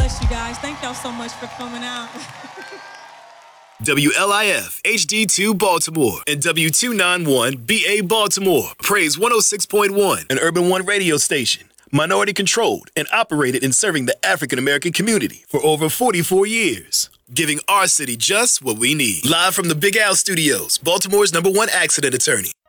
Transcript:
bless you guys. Thank y'all so much for coming out. WLIF HD2 Baltimore and W291BA Baltimore. Praise 106.1, an Urban One radio station. Minority controlled and operated in serving the African American community for over 44 years. Giving our city just what we need. Live from the Big Al Studios, Baltimore's #1 accident attorney.